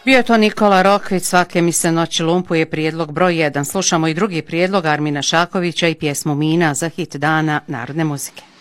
Bio je to Nikola Rokvić, svake mi se noći lumpuje, prijedlog broj 1. Slušamo i drugi prijedlog Armina Šakovića i pjesmu Mina za hit dana narodne muzike.